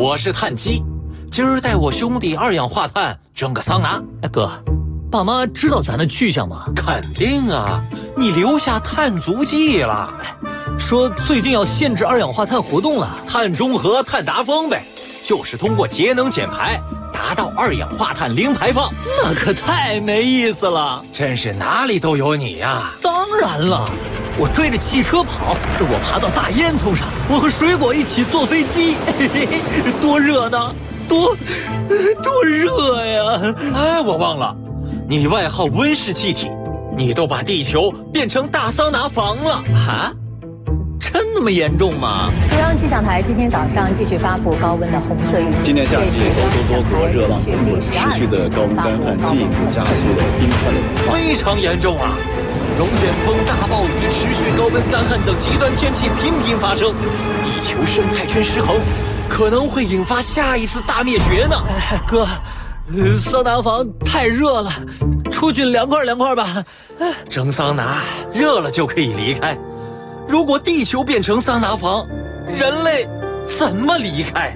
我是碳基，今儿带我兄弟二氧化碳蒸个桑拿。 哥，爸妈知道咱的去向吗？ 肯定啊，你留下碳足迹了。 说最近要限制二氧化碳活动了， 碳中和、碳达峰呗，就是通过节能减排达到二氧化碳零排放。 那可太没意思了， 真是哪里都有你呀！ 当然了，我追着汽车跑，我爬到大烟囱上，我和水果一起坐飞机，嘿嘿嘿，多热闹，多热呀！ 哎，我忘了，你外号温室气体，你都把地球变成大桑拿房了啊？真那么严重吗？ 中央气象台今天早上继续发布高温的红色预警。 今年夏季，欧洲多国热浪滚滚，持续的高温干旱进一步加速了冰川的融化， 非常严重啊！龙卷风、大暴雨、持续高温干旱等极端天气频频发生，地球生态圈失衡，可能会引发下一次大灭绝呢。 哥，桑拿房太热了，出去凉快吧。 蒸桑拿热了就可以离开。如果地球变成桑拿房，人类怎么离开？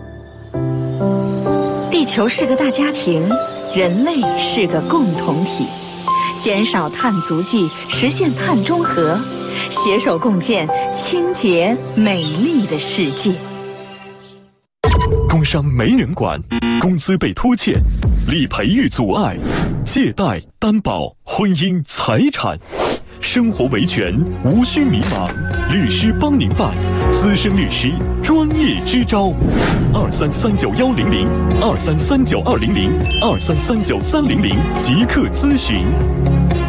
地球是个大家庭，人类是个共同体，减少碳足迹，实现碳中和，携手共建清洁美丽的世界。 工伤没人管，工资被拖欠，理赔遇阻碍，借贷、担保、婚姻、财产。生活维权无需迷茫，律师帮您办，资深律师专业支招，23391002339200，23393000即刻咨询。